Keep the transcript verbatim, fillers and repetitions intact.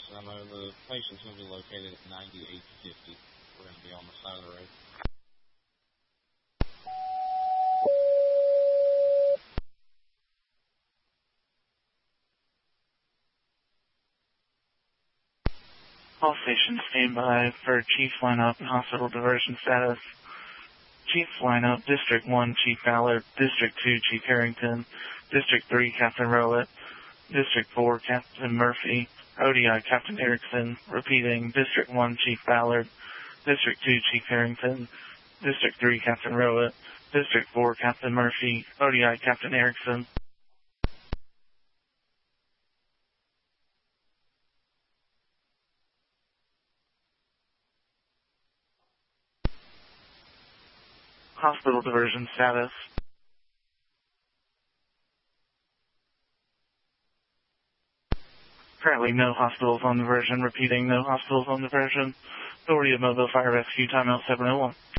I know the patient's going to be located at ninety-eight fifty. We're going to be on the side of the road. All stations stand by for Chief lineup and hospital diversion status. Chief lineup, District one, Chief Ballard, District two, Chief Harrington, District three, Captain Rowett, District four, Captain Murphy, O D I, Captain Erickson, repeating, District one, Chief Ballard, District two, Chief Harrington, District three, Captain Rowett, District four, Captain Murphy, O D I, Captain Erickson. Hospital diversion status. Currently no hospitals on diversion. Repeating, no hospitals on diversion. Authority of Mobile Fire Rescue, timeout seven oh one.